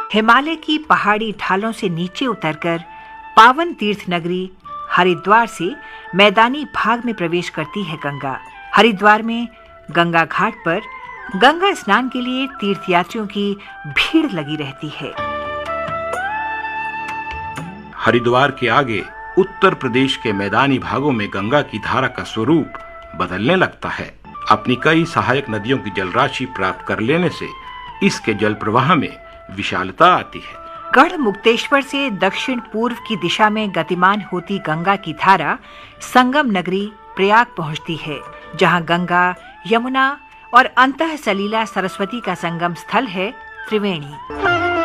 हिमालय की पहाड़ी ढालों से नीचे उतरकर पावन तीर्थ नगरी हरिद्वार से मैदानी भाग में प्रवेश करती है गंगा। हरिद्वार में गंगा घाट पर गंगा स्नान के लिए तीर्थयात्रियों की भीड़ लगी रहती है। हरिद्वार के आगे उत्तर प्रदेश के मैदानी भागों में गंगा की धारा का स्वरूप बदलने लगता है। अपनी कई सहायक नदियों की जलराशि प्राप्त कर लेने से इसके जल प्रवाह में विशालता आती है। गढ़ मुक्तेश्वर से दक्षिण पूर्व की दिशा में गतिमान होती गंगा की धारा संगम नगरी प्रयाग पहुंचती है, जहां गंगा, यमुना और अंतः सलीला सरस्वती का संगम स्थल है त्रिवेणी।